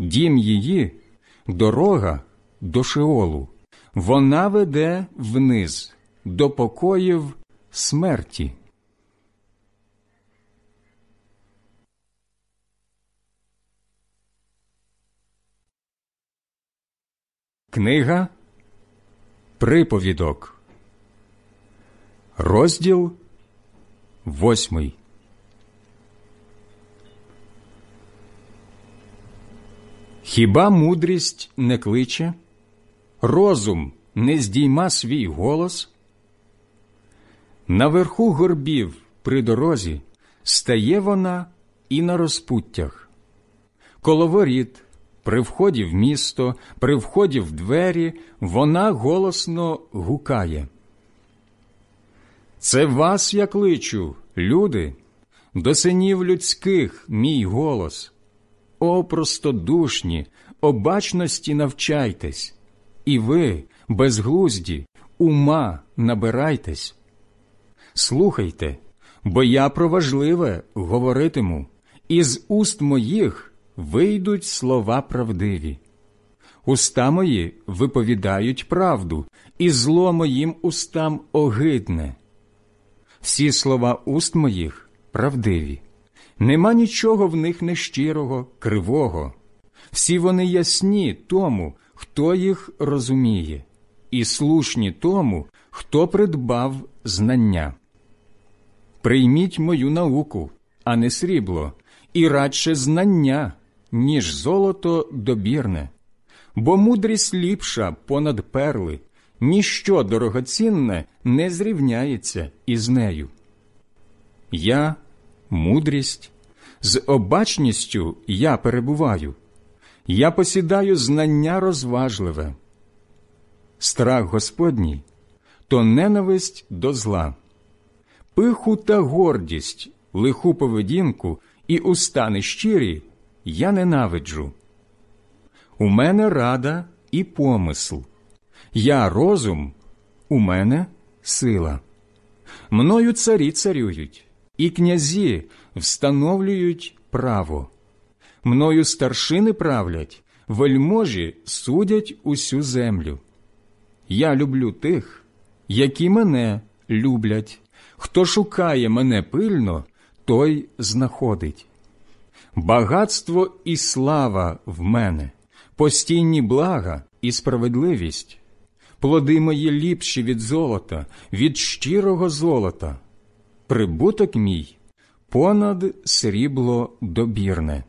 Дім її – дорога до Шеолу, вона веде вниз, до покоїв смерті. Книга Приповідок, розділ 8. Хіба мудрість не кличе? Розум не здійма свій голос? Наверху горбів при дорозі стає вона і на розпуттях. Коло воріт, при вході в місто, при вході в двері, вона голосно гукає. Це вас я кличу, люди, до синів людських мій голос. О, простодушні, обачності навчайтесь, і ви, безглузді, ума набирайтесь. Слухайте, бо я про важливе говоритиму, і з уст моїх вийдуть слова правдиві. Уста мої виповідають правду, і зло моїм устам огидне. Всі слова уст моїх правдиві. Нема нічого в них нещирого, кривого. Всі вони ясні тому, хто їх розуміє, і слушні тому, хто придбав знання. Прийміть мою науку, а не срібло, і радше знання, ніж золото добірне. Бо мудрість ліпша понад перли, ніщо дорогоцінне не зрівняється із нею. Я – мудрість, з обачністю я перебуваю. Я посідаю знання розважливе. Страх Господній – то ненависть до зла. Пиху та гордість, лиху поведінку і уста нещирі я ненавиджу. У мене рада і помисл. Я розум, у мене сила. Мною царі царюють, і князі встановлюють право. Мною старшини правлять, вельможі судять усю землю. Я люблю тих, які мене люблять. Хто шукає мене пильно, той знаходить. Багатство і слава в мене, постійні блага і справедливість. Плоди мої ліпші від золота, від щирого золота. Прибуток мій понад срібло добірне.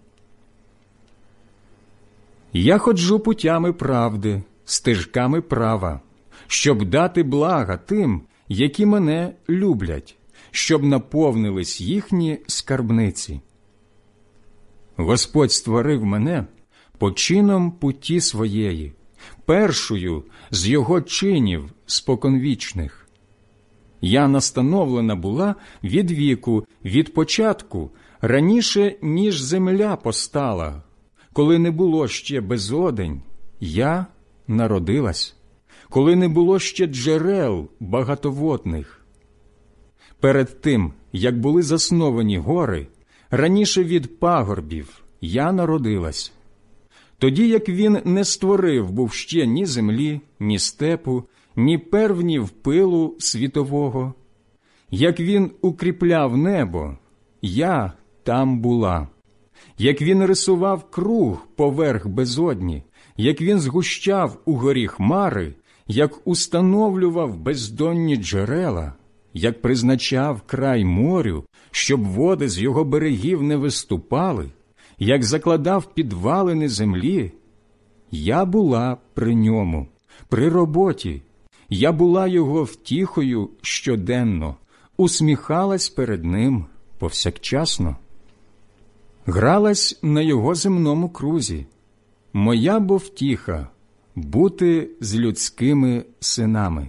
Я ходжу путями правди, стежками права, щоб дати блага тим, які мене люблять, щоб наповнились їхні скарбниці. Господь створив мене по чинам путі своєї, першою з його чинів споконвічних. Я настановлена була від віку, від початку, раніше, ніж земля постала. Коли не було ще безодень, я народилась. Коли не було ще джерел багатоводних. Перед тим, як були засновані гори, раніше від пагорбів я народилась. Тоді, як він не створив був ще ні землі, ні степу, ні первнів пилу світового. Як він укріпляв небо, я там була. Як він рисував круг поверх безодні, як він згущав угорі хмари, як установлював бездонні джерела, як призначав край морю, щоб води з його берегів не виступали, як закладав підвалини землі, я була при ньому, при роботі, я була його втіхою щоденно, усміхалась перед ним повсякчасно. Гралась на його земному крузі, моя бо втіха – бути з людськими синами.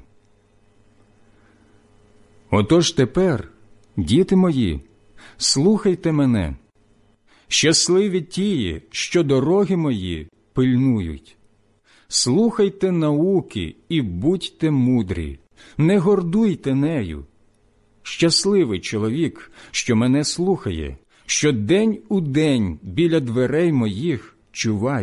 Отож тепер, діти мої, слухайте мене. Щасливі тії, що дороги мої пильнують. Слухайте науки і будьте мудрі, не гордуйте нею. Щасливий чоловік, що мене слухає, що день у день біля дверей моїх чуває.